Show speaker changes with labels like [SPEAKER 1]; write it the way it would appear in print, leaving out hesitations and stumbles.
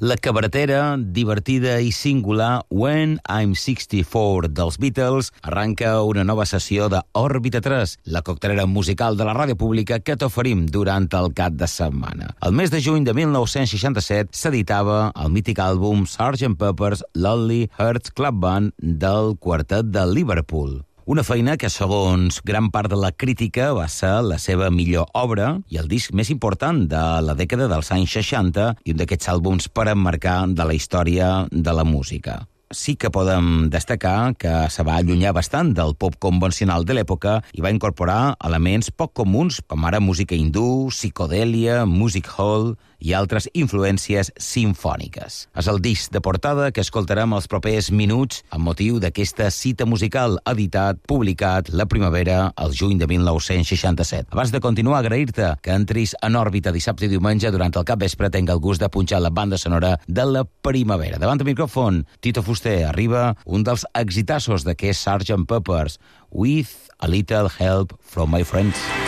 [SPEAKER 1] La cabaretera, divertida i singular When I'm 64 dels Beatles arranca una nova sessió de Òrbita 3, la coctelera musical de la ràdio pública que t'oferim durant el cap de setmana. El mes de juny de 1967 s'editava el mític àlbum Sgt. Pepper's Lonely Hearts Club Band del quartet de Liverpool. Una feina que, segons gran part de la crítica, va ser la seva millor obra i el disc més important de la dècada dels anys 60 i un d'aquests àlbums per emmarcar de la història de la música. Sí que podem destacar que se va allunyar bastant del pop convencional de l'època i va incorporar elements poc comuns com ara música hindú, psicodèlia, music hall i altres influències simfòniques. És el disc de portada que escoltarem els propers minuts amb motiu d'aquesta cita musical editat, publicat la primavera, al juny de 1967. Abans de continuar, agrair-te que entris en òrbita dissabte i diumenge durant el capvespre tenga el gust de punxar la banda sonora de la primavera. Davant del micròfon, Tito Fuster, arriba un dels exitassos d'aquest Sgt. Pepper's, With a Little Help from My Friends.